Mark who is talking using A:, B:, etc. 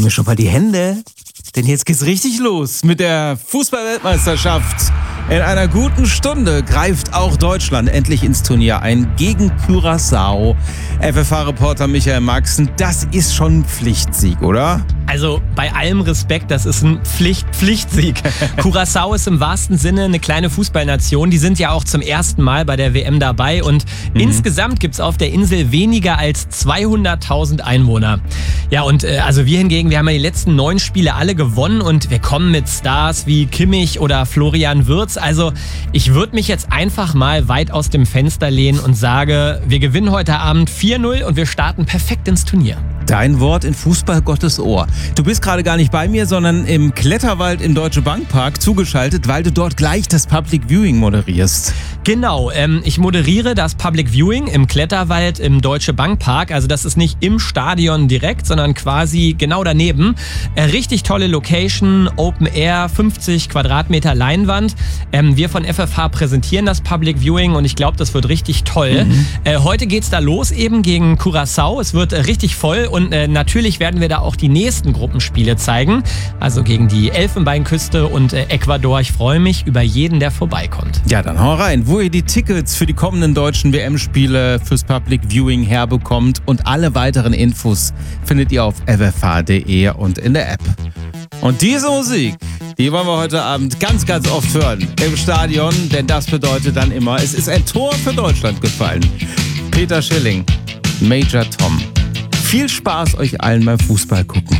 A: mir schon mal die Hände, denn jetzt geht's richtig los mit der Fußball-Weltmeisterschaft. In einer guten Stunde greift auch Deutschland endlich ins Turnier ein gegen Curaçao. FFH-Reporter Michael Maxen, das ist schon ein Pflichtsieg, oder?
B: Also bei allem Respekt, das ist ein Pflichtsieg. Curaçao ist im wahrsten Sinne eine kleine Fußballnation. Die sind ja auch zum ersten Mal bei der WM dabei und insgesamt gibt es auf der Insel weniger als 200.000 Einwohner. Ja, und also wir hingegen, wir haben ja die letzten 9 Spiele alle gewonnen und wir kommen mit Stars wie Kimmich oder Florian Wirtz. Also ich würde mich jetzt einfach mal weit aus dem Fenster lehnen und sage, wir gewinnen heute Abend 4-0 und wir starten perfekt ins Turnier.
A: Dein Wort in Fußball Gottes Ohr. Du bist gerade gar nicht bei mir, sondern im Kletterwald im Deutsche Bank Park zugeschaltet, weil du dort gleich das Public Viewing moderierst.
B: Genau, ich moderiere das Public Viewing im Kletterwald im Deutsche Bank Park. Also das ist nicht im Stadion direkt, sondern quasi genau daneben. Richtig tolle Location, Open Air, 50 Quadratmeter Leinwand. Wir von FFH präsentieren das Public Viewing und ich glaube, das wird richtig toll. Heute geht's da los eben gegen Curaçao. Es wird richtig voll. Und natürlich werden wir da auch die nächsten Gruppenspiele zeigen. Also gegen die Elfenbeinküste und Ecuador. Ich freue mich über jeden, der vorbeikommt.
A: Ja, dann hau rein. Wo ihr die Tickets für die kommenden deutschen WM-Spiele fürs Public Viewing herbekommt und alle weiteren Infos findet ihr auf ffh.de und in der App. Und diese Musik, die wollen wir heute Abend ganz, ganz oft hören im Stadion, denn das bedeutet dann immer, es ist ein Tor für Deutschland gefallen. Peter Schilling, Major Tom. Viel Spaß euch allen beim Fußball gucken.